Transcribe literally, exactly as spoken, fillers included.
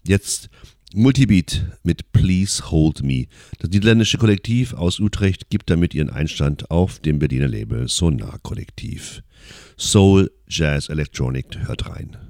Jetzt Multibeat mit Please Hold Me. Das niederländische Kollektiv aus Utrecht gibt damit ihren Einstand auf dem Berliner Label Sonar Kollektiv. Soul, Jazz, Electronic, hört rein.